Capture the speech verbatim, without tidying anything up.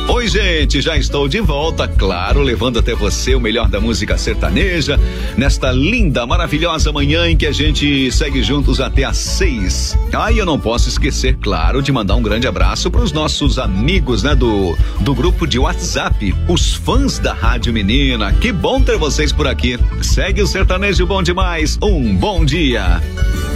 Oi, gente, já estou de volta, claro, levando até você o melhor da música sertaneja, nesta linda, maravilhosa manhã em que a gente segue juntos até às seis. Ah, e eu não posso esquecer, claro, de mandar um grande abraço para os nossos amigos, né, do, do grupo de WhatsApp, os fãs da Rádio Menina. Que bom ter vocês por aqui. Segue o Sertanejo Bom Demais, um bom dia.